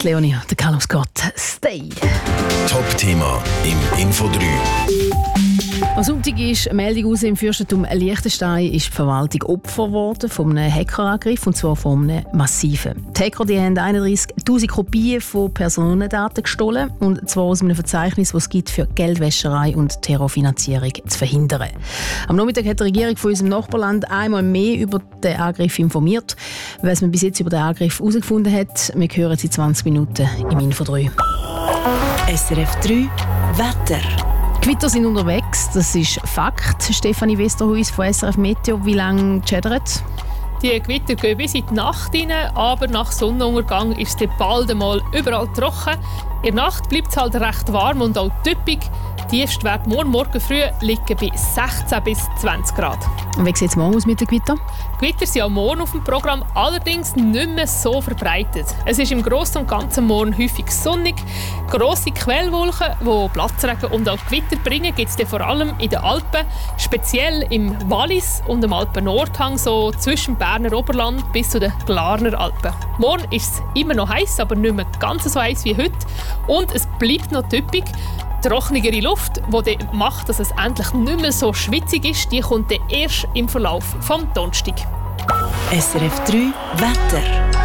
Leonie, der Carlos Scott, Stay. Top-Thema im Info 3. Am Sonntag ist eine Meldung raus, im Fürstentum Liechtenstein ist die Verwaltung Opfer geworden von einem Hackerangriff, und zwar von einem massiven. Die Hacker haben 31'000 Kopien von Personendaten gestohlen, und zwar aus einem Verzeichnis, das es gibt, für Geldwäscherei und Terrorfinanzierung zu verhindern. Am Nachmittag hat die Regierung von unserem Nachbarland einmal mehr über den Angriff informiert. Was man bis jetzt über den Angriff herausgefunden hat, wir hören sie 20 Minuten im Info 3. SRF 3 Wetter. Gewitter sind unterwegs, das ist Fakt. Stefanie Westerhuis von SRF Meteo, wie lange schädert? Die Gewitter gehen bis in die Nacht hinein, aber nach Sonnenuntergang ist es bald einmal überall trocken. In der Nacht bleibt es halt recht warm und auch typisch. Die Tiefstwerte morgen früh liegen bei 16 bis 20 Grad. Und wie sieht es morgen aus mit den Gewittern? Gewitter sind auch morgen auf dem Programm, allerdings nicht mehr so verbreitet. Es ist im Großen und Ganzen morgen häufig sonnig. Grosse Quellwolken, die Platzregen und auch Gewitter bringen, gibt es vor allem in den Alpen, speziell im Wallis und im Alpen-Nordhang, so zwischen Berner Oberland bis zu den Glarner Alpen. Morgen ist es immer noch heiß, aber nicht mehr ganz so heiß wie heute. Und es bleibt noch typisch. Trockenere Luft, die macht, dass es endlich nicht mehr so schwitzig ist, die kommt dann erst im Verlauf vom Donnerstag. SRF 3 Wetter.